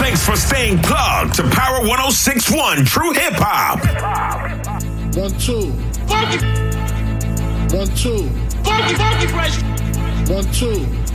Thanks for staying plugged to Power 106.1 True Hip Hop. 1, 2. Funky. 1, 2. Funky, fresh. 1, 2.